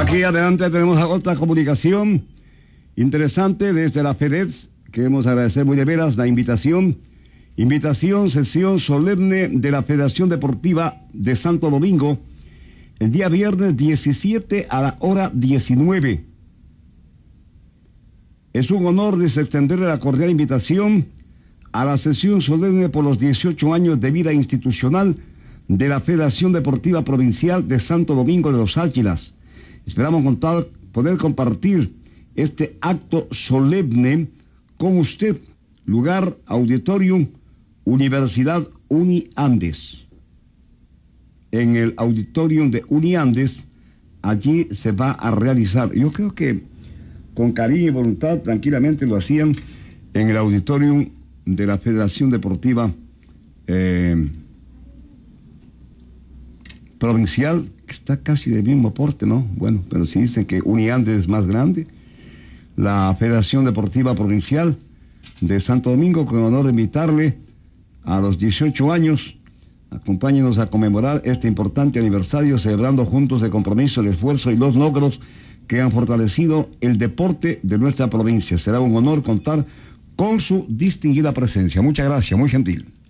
Aquí adelante tenemos otra comunicación interesante desde la FEDEX. Queremos agradecer muy de veras la invitación. Sesión solemne de la Federación Deportiva de Santo Domingo, el día viernes 17 a la hora 19. Es un honor extenderle la cordial invitación a la sesión solemne por los 18 años de vida institucional de la Federación Deportiva Provincial de Santo Domingo de los Águilas. Esperamos poder compartir este acto solemne con usted. Lugar, auditorium, Universidad Uniandes. En el auditorium de Uniandes, allí se va a realizar. Yo creo que con cariño y voluntad, tranquilamente lo hacían en el auditorium de la Federación Deportiva Provincial, que está casi del mismo porte, ¿no? Bueno, pero si dicen que Uniandes es más grande, la Federación Deportiva Provincial de Santo Domingo, con honor de invitarle a los 18 años, acompáñenos a conmemorar este importante aniversario, celebrando juntos el compromiso, el esfuerzo y los logros que han fortalecido el deporte de nuestra provincia. Será un honor contar con su distinguida presencia. Muchas gracias, muy gentil.